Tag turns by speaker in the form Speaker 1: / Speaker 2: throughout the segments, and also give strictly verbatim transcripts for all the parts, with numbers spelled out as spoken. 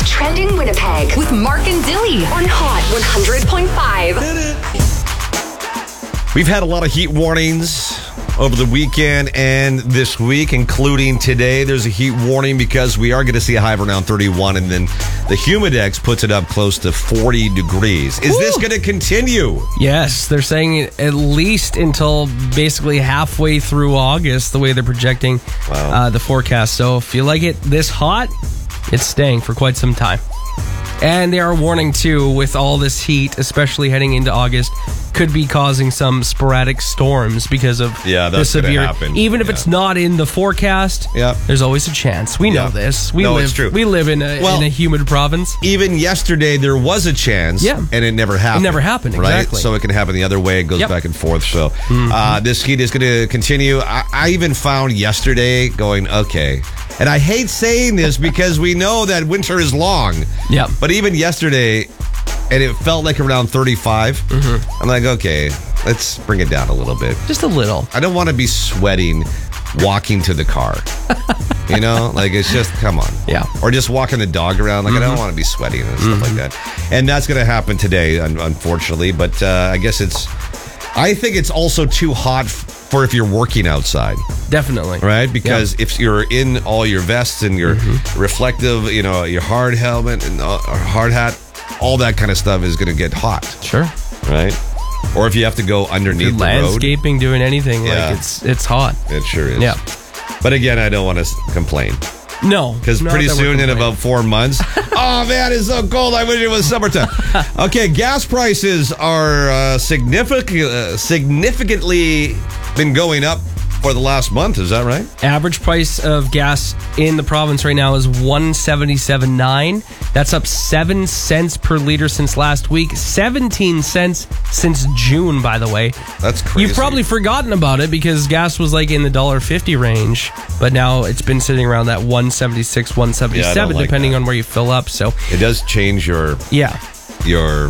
Speaker 1: What's Trending Winnipeg with Mark and Dilly on Hot one hundred point five.
Speaker 2: We've had a lot of heat warnings over the weekend and this week, including today. There's a heat warning because we are going to see a high of around thirty-one, and then the Humidex puts it up close to forty degrees. Is Woo! This going to continue?
Speaker 3: Yes, they're saying at least until basically halfway through August, the way they're projecting wow. uh, the forecast. So if you like it this hot, it's staying for quite some time. And they are warning, too, with all this heat, especially heading into August, could be causing some sporadic storms because of
Speaker 2: yeah, that's
Speaker 3: the severe.
Speaker 2: Happen.
Speaker 3: Even if
Speaker 2: yeah.
Speaker 3: it's not in the forecast,
Speaker 2: yeah.
Speaker 3: there's always a chance. We know
Speaker 2: yeah.
Speaker 3: this. We
Speaker 2: no,
Speaker 3: live,
Speaker 2: it's true.
Speaker 3: We live in a,
Speaker 2: well,
Speaker 3: in a humid province.
Speaker 2: Even yesterday, there was a chance,
Speaker 3: yeah.
Speaker 2: and it never happened.
Speaker 3: It never happened,
Speaker 2: right?
Speaker 3: exactly.
Speaker 2: So it can happen the other way. It goes
Speaker 3: yep.
Speaker 2: back and forth. So
Speaker 3: mm-hmm.
Speaker 2: uh, this heat is going to continue. I, I even found yesterday going, okay. And I hate saying this because we know that winter is long.
Speaker 3: Yeah.
Speaker 2: But even yesterday, and it felt like around thirty-five.
Speaker 3: Mm-hmm.
Speaker 2: I'm like, okay, let's bring it down a little bit.
Speaker 3: Just a little.
Speaker 2: I don't want to be sweating walking to the car. You know, like it's just, come on.
Speaker 3: Yeah.
Speaker 2: Or just walking the dog around. Like,
Speaker 3: mm-hmm.
Speaker 2: I don't want to be sweating and
Speaker 3: mm-hmm.
Speaker 2: stuff like that. And that's going to happen today, un- unfortunately. But uh, I guess it's, I think it's also too hot f- for if you're working outside.
Speaker 3: Definitely.
Speaker 2: Right? Because
Speaker 3: yeah.
Speaker 2: if you're in all your vests and your
Speaker 3: mm-hmm.
Speaker 2: reflective, you know, your hard helmet and uh, hard hat, all that kind of stuff is going to get hot.
Speaker 3: Sure.
Speaker 2: Right? Or if you have to go underneath the road.
Speaker 3: Landscaping, doing anything,
Speaker 2: yeah.
Speaker 3: like it's it's hot.
Speaker 2: It sure is.
Speaker 3: Yeah.
Speaker 2: But again, I don't want to complain.
Speaker 3: No.
Speaker 2: Because pretty soon, in about four months, oh man, it's so cold. I wish it was summertime. Okay, gas prices are uh, significant, uh, significantly been going up for the last month. Is that right?
Speaker 3: Average price of gas in the province right now is one seventy-seven point nine. That's up seven cents per liter since last week. seventeen cents since June, by the way.
Speaker 2: That's crazy.
Speaker 3: You've probably forgotten about it because gas was like in the one dollar fifty range, but now it's been sitting around that one seventy-six, one seventy-seven,
Speaker 2: yeah, like
Speaker 3: depending
Speaker 2: that.
Speaker 3: on where you fill up. So
Speaker 2: it does change your
Speaker 3: yeah
Speaker 2: your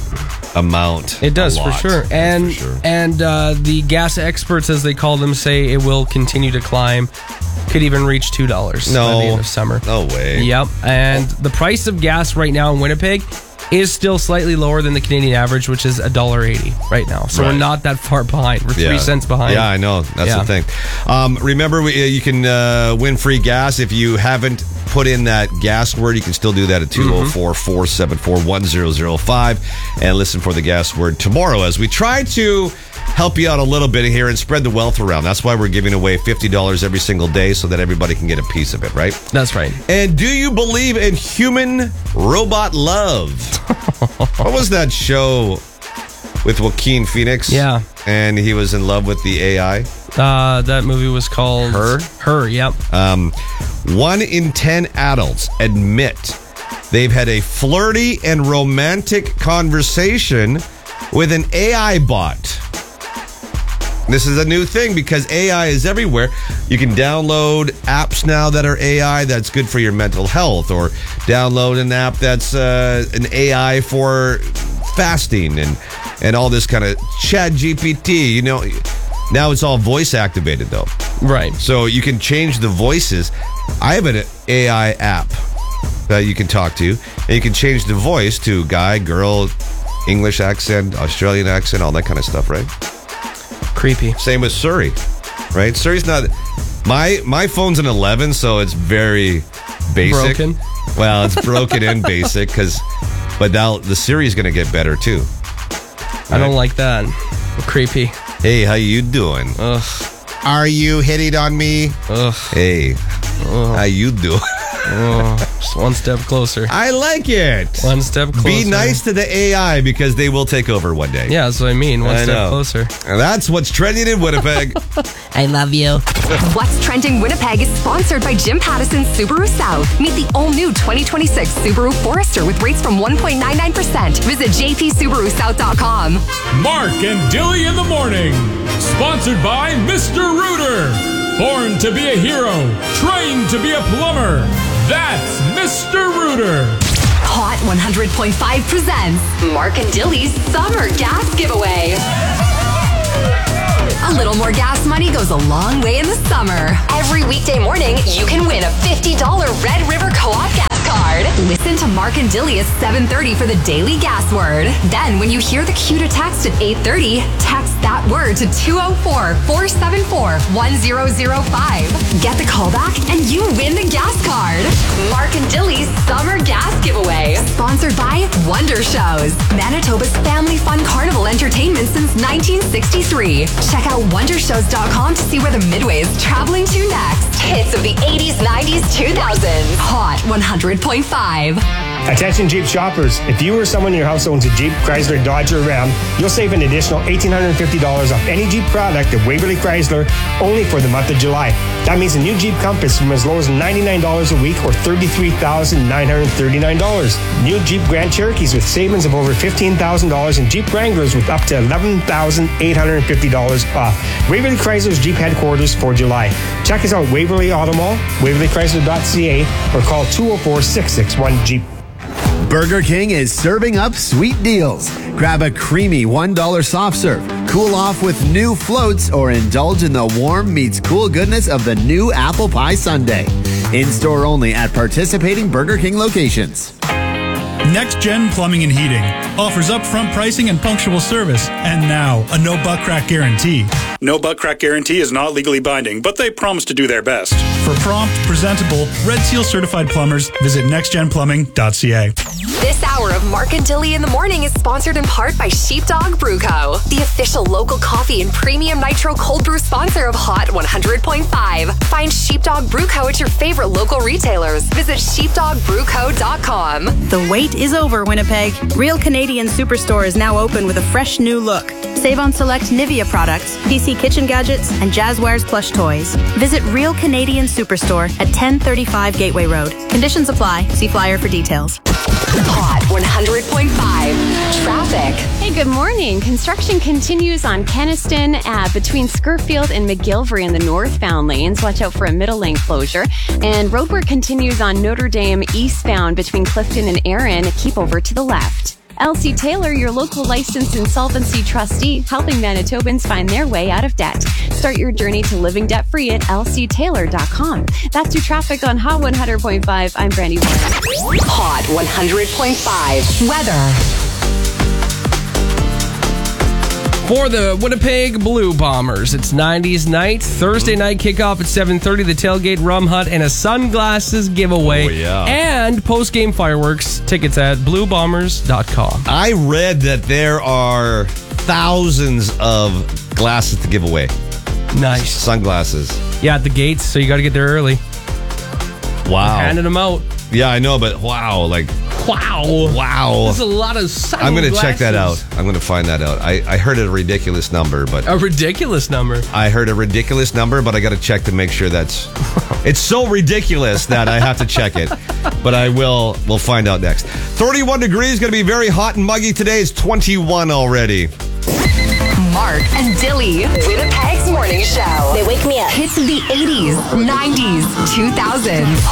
Speaker 2: amount.
Speaker 3: It does
Speaker 2: a
Speaker 3: for
Speaker 2: lot.
Speaker 3: sure. And
Speaker 2: for sure.
Speaker 3: and uh, the gas experts, as they call them, say it will continue to climb. Could even reach two dollars
Speaker 2: no,
Speaker 3: by the end of summer.
Speaker 2: No way.
Speaker 3: Yep. And the price of gas right now in Winnipeg is still slightly lower than the Canadian average, which is one dollar eighty right now. So
Speaker 2: right.
Speaker 3: we're not that far behind. We're three
Speaker 2: yeah.
Speaker 3: cents behind.
Speaker 2: Yeah, I know. That's
Speaker 3: yeah.
Speaker 2: the thing. Um, remember, we, you can uh, win free gas if you haven't put in that gas word. You can still do that at two oh four, four seven four, one oh oh five and listen for the gas word tomorrow as we try to help you out a little bit here and spread the wealth around. That's why we're giving away fifty dollars every single day so that everybody can get a piece of it, right?
Speaker 3: That's right.
Speaker 2: And do you believe in human robot love? What was that show with Joaquin Phoenix?
Speaker 3: Yeah.
Speaker 2: And he was in love with the A I?
Speaker 3: Uh, that movie was called
Speaker 2: Her?
Speaker 3: Her, yep.
Speaker 2: Um, one in ten adults admit they've had a flirty and romantic conversation with an A I bot. This is a new thing because A I is everywhere. You can download apps now that are A I that's good for your mental health, or download an app that's uh, an A I for fasting and, and all this kind of Chat G P T. You know, now it's all voice activated though.
Speaker 3: Right.
Speaker 2: So you can change the voices. I have an A I app that you can talk to, and you can change the voice to guy, girl, English accent, Australian accent, all that kind of stuff, right?
Speaker 3: Creepy.
Speaker 2: Same with Surrey, right? Surrey's not... My my phone's an eleven, so it's very basic.
Speaker 3: Broken?
Speaker 2: Well, it's broken and basic, because... But now the Siri's going to get better, too. Right?
Speaker 3: I don't like that. Creepy.
Speaker 2: Hey, how you doing?
Speaker 3: Ugh.
Speaker 2: Are you hitting on me?
Speaker 3: Ugh.
Speaker 2: Hey,
Speaker 3: Ugh.
Speaker 2: how you doing?
Speaker 3: Oh, just one step closer.
Speaker 2: I like it.
Speaker 3: One step closer.
Speaker 2: Be nice to the A I because they will take over one day.
Speaker 3: Yeah, that's what I mean. One
Speaker 2: I
Speaker 3: step
Speaker 2: know.
Speaker 3: closer.
Speaker 2: And that's what's trending in Winnipeg.
Speaker 3: I love you.
Speaker 1: What's Trending Winnipeg is sponsored by Jim Pattison Subaru South. Meet the all-new twenty twenty-six Subaru Forester with rates from one point nine nine percent. Visit j p subaru south dot com.
Speaker 4: Mark and Dilly in the morning. Sponsored by Mister Rooter. Born to be a hero. Trained to be a plumber. That's Mister Rooter.
Speaker 1: Hot one hundred point five presents Mark and Dilly's Summer Gas Giveaway. A little more gas money goes a long way in the summer. Every weekday morning, you can win a fifty dollars Red River Co-op gas card. Listen to Mark and Dilly at seven thirty for the Daily Gas Word. Then, when you hear the cue to text at eight thirty, text that word to two oh four, four seven four, one oh oh five. Get the callback and you win the gas card. Mark and Dilly's Summer Gas Giveaway. Sponsored by Wonder Shows, Manitoba's family fun carnival entertainment since nineteen sixty-three. Check out wonder shows dot com to see where the Midway is traveling to next. Hits of the eighties, nineties, two thousands. Hot one hundred point five.
Speaker 5: Attention Jeep shoppers, if you or someone in your house owns a Jeep, Chrysler, Dodge, or Ram, you'll save an additional one thousand eight hundred fifty dollars off any Jeep product at Waverly Chrysler only for the month of July. That means a new Jeep Compass from as low as ninety-nine dollars a week or thirty-three thousand nine hundred thirty-nine dollars. New Jeep Grand Cherokees with savings of over fifteen thousand dollars and Jeep Wranglers with up to eleven thousand eight hundred fifty dollars off. Waverly Chrysler's Jeep headquarters for July. Check us out Waverly Auto Mall, waverly chrysler dot c a, or call two oh four, six six one, Jeep.
Speaker 6: Burger King is serving up sweet deals. Grab a creamy one dollar soft serve, cool off with new floats, or indulge in the warm meets cool goodness of the new apple pie sundae. In-store only at participating Burger King locations.
Speaker 7: Next Gen Plumbing and Heating offers upfront pricing and punctual service, and now a no butt crack guarantee. No butt crack guarantee is not legally binding, but they promise to do their best. For prompt, presentable, Red Seal certified plumbers, visit next gen plumbing dot c a.
Speaker 1: This hour of Mark and Dilly in the Morning is sponsored in part by Sheepdog Brew Co., the official local coffee and premium nitro cold brew sponsor of Hot one hundred point five. Find Sheepdog Brew Co. at your favorite local retailers. Visit sheepdog brew co dot com.
Speaker 8: The wait is over, Winnipeg. Real Canadian Superstore is now open with a fresh new look. Save on select Nivea products, P C kitchen gadgets, and Jazzwares plush toys. Visit Real Canadian Superstore at ten thirty-five Gateway Road. Conditions apply. See flyer for details.
Speaker 1: Hot one hundred point five. Traffic.
Speaker 9: Hey, good morning. Construction continues on Kenniston uh, between Skirfield and McGilvery in the northbound lanes. Watch out for a middle lane closure. And roadwork continues on Notre Dame eastbound between Clifton and Erin. Keep over to the left. L C Taylor, your local licensed insolvency trustee, helping Manitobans find their way out of debt. Start your journey to living debt-free at l c taylor dot com. That's your traffic on Hot one hundred point five. I'm Brandy Warren.
Speaker 1: Hot one hundred point five. Weather.
Speaker 3: For the Winnipeg Blue Bombers, it's nineties night. Thursday night kickoff at seven thirty. The tailgate rum hut and a sunglasses giveaway.
Speaker 2: Oh, yeah.
Speaker 3: And post-game fireworks. Tickets at blue bombers dot com.
Speaker 2: I read that there are thousands of glasses to give away.
Speaker 3: Nice.
Speaker 2: Sunglasses.
Speaker 3: Yeah, at the gates, so you got to get there early.
Speaker 2: Wow.
Speaker 3: Handing them out.
Speaker 2: Yeah, I know, but wow, like...
Speaker 3: Wow.
Speaker 2: Wow.
Speaker 3: There's a lot of sunglasses.
Speaker 2: I'm going to check that out. I'm going to find that out. I, I heard a ridiculous number, but...
Speaker 3: A ridiculous number?
Speaker 2: I heard a ridiculous number, but I got to check to make sure that's... It's so ridiculous that I have to check it. But I will. We'll find out next. thirty-one degrees, going to be very hot and muggy today. It's twenty-one already.
Speaker 1: Mark and Dilly, Winnipeg's morning show.
Speaker 10: They wake me up.
Speaker 1: Hits of the eighties, nineties, two thousands.